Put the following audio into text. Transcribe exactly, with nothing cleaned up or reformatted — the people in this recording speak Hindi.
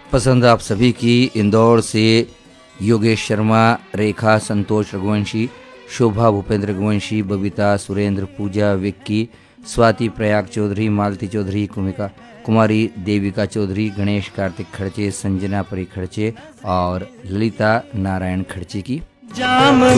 पसंद आप सभी की। इंदौर से योगेश शर्मा, रेखा, संतोष रघुवंशी, शोभा भूपेंद्र रघुवंशी, बबीता, सुरेंद्र, पूजा, विक्की, स्वाति, प्रयाग चौधरी, मालती चौधरी, कुमिका कुमारी, देविका चौधरी, गणेश कार्तिक खड़चे, संजना परी खड़चे और ललिता नारायण खड़चे की।